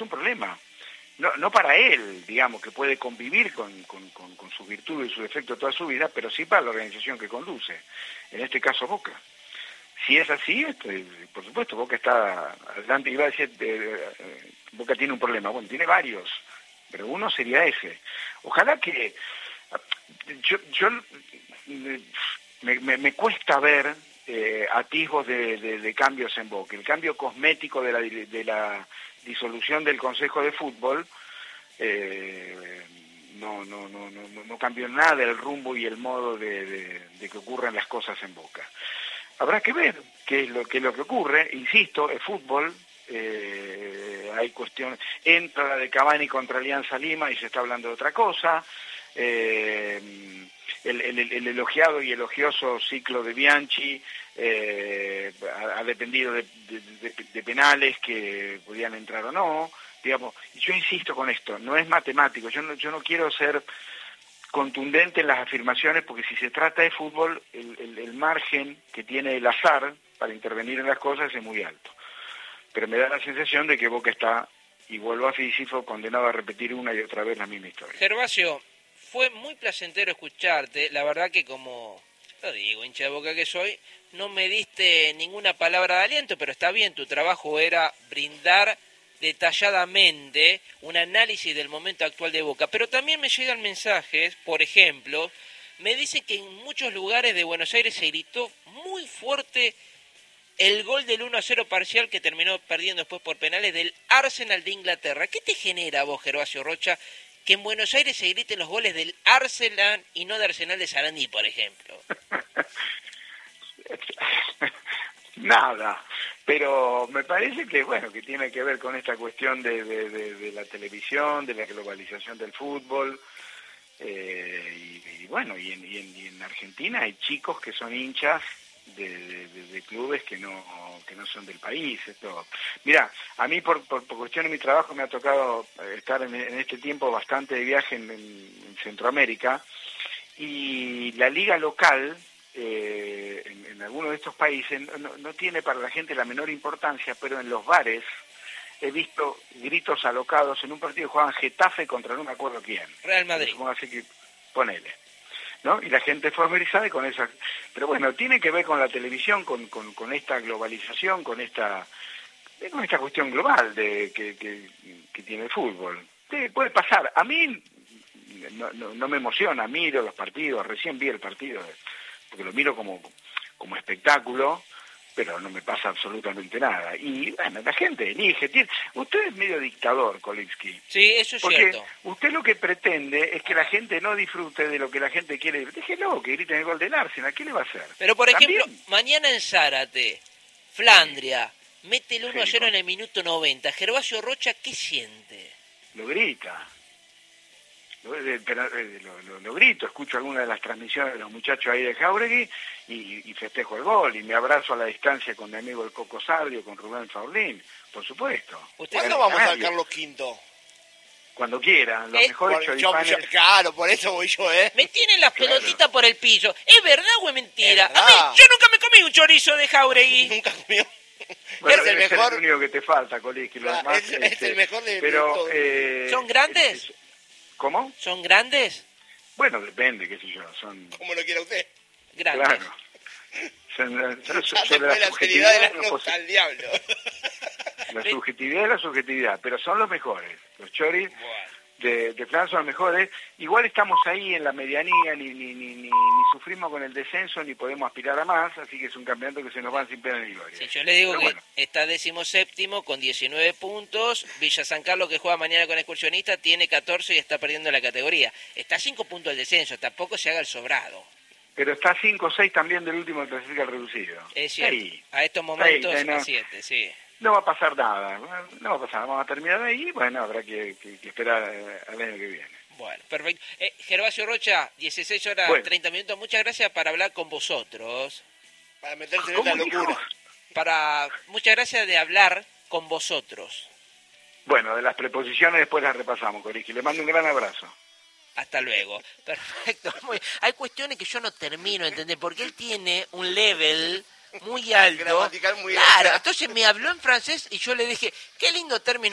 un problema. No para él, digamos, que puede convivir con sus virtudes y sus defectos toda su vida, pero sí para la organización que conduce, en este caso Boca. Si es así, por supuesto, Boca está adelante. Iba a decir, Boca tiene un problema. Bueno, tiene varios, pero uno sería ese. Ojalá que... Me cuesta ver atisbos de cambios en Boca. El cambio cosmético de la disolución del Consejo de Fútbol no cambió nada el rumbo y el modo de que ocurran las cosas en Boca. Habrá que ver qué es lo que ocurre. Insisto, es fútbol, hay cuestiones. Entra la de Cavani contra Alianza Lima y se está hablando de otra cosa. El elogiado y elogioso ciclo de Bianchi ha dependido de penales que podían entrar o no. Digamos, yo insisto con esto, no es matemático. Yo no quiero ser contundente en las afirmaciones, porque si se trata de fútbol, el margen que tiene el azar para intervenir en las cosas es muy alto. Pero me da la sensación de que Boca está, y vuelvo a Sísifo, condenado a repetir una y otra vez la misma historia. Gervasio, fue muy placentero escucharte. La verdad que, como lo digo, hincha de Boca que soy, no me diste ninguna palabra de aliento, pero está bien, tu trabajo era brindar detalladamente un análisis del momento actual de Boca, pero también me llegan mensajes, por ejemplo, me dicen que en muchos lugares de Buenos Aires se gritó muy fuerte el gol del 1-0 parcial que terminó perdiendo después por penales del Arsenal de Inglaterra. ¿Qué te genera a vos, Gervasio Rocha, que en Buenos Aires se griten los goles del Arsenal y no de Arsenal de Sarandí, por ejemplo? Nada, pero me parece que bueno, que tiene que ver con esta cuestión de la televisión, de la globalización del fútbol, y bueno, y en Argentina hay chicos que son hinchas de clubes que no son del país. Esto, mirá, a mí por cuestión de mi trabajo me ha tocado estar en este tiempo bastante de viaje en Centroamérica, y la liga local en algunos de estos países no tiene para la gente la menor importancia, pero en los bares he visto gritos alocados en un partido que jugaban Getafe contra no me acuerdo quién. Real Madrid. Así que ponele, ¿no? Y la gente fue familiarizada con esa. Pero bueno, tiene que ver con la televisión, con esta globalización, con esta cuestión global que tiene el fútbol. Puede pasar. A mí no me emociona, miro los partidos, recién vi el partido, porque lo miro como espectáculo, pero no me pasa absolutamente nada. Y bueno, la gente elige. Usted es medio dictador, Kolinsky. Sí, eso es cierto. Porque usted lo que pretende es que la gente no disfrute de lo que la gente quiere. Déjelo, que griten el gol del Arsenal. ¿Qué le va a hacer? Pero, por ejemplo, ¿también? Mañana en Zárate, Flandria, mete el 1-0 Sí, en el minuto 90. Gervasio Rocha, ¿qué siente? Lo grita. Lo grito, escucho alguna de las transmisiones de los muchachos ahí de Jáuregui y festejo el gol, y me abrazo a la distancia con mi amigo el Coco Sardio, con Rubén Faulín, por supuesto. ¿Cuándo vamos a Carlos V? Cuando quieran, los mejores choripanes. Claro, por eso voy yo, Me tienen las pelotitas por el piso. ¿Es verdad o es mentira? Es verdad. A mí, yo nunca me comí un chorizo de Jáuregui. Nunca comió. Bueno, es el debe mejor. ser el único que te falta, Kolinsky. Claro, es el mejor de pero, todo. ¿Son grandes? ¿Cómo? ¿Son grandes? Bueno, depende, qué sé yo. Son Como lo quiera usted. Grandes. claro. Ya se fue la seriedad de la nota al diablo. La subjetividad es la subjetividad, pero son los mejores. Los choris de Fran son los mejores. Igual estamos ahí en la medianía, ni sufrimos con el descenso, ni podemos aspirar a más, así que es un campeonato que se nos va sin pena ni gloria. Sí, yo le digo pero que bueno, está 17º con 19 puntos. Villa San Carlos, que juega mañana con Excursionista, tiene 14 y está perdiendo la categoría. Está a 5 puntos del descenso, tampoco se haga el sobrado. pero está 5 o 6 también del último que clasifica el reducido. Es cierto, Ahí. a estos momentos Ahí, no. a 7, sí. No va a pasar nada, vamos a terminar ahí, bueno, habrá que esperar al año que viene. Bueno, perfecto. Gervasio Rocha, 16 horas, Bueno. 30 minutos, muchas gracias para hablar con vosotros. Para meterse en ¿Cómo esta dijo? locura. Muchas gracias de hablar con vosotros. Bueno, de las preposiciones después las repasamos, Kolinsky. Le mando un gran abrazo. Hasta luego. Perfecto. Hay cuestiones que yo no termino de entender, porque él tiene un level muy alto. Gramatical muy claro, alto. entonces me habló en francés y yo le dije, qué lindo término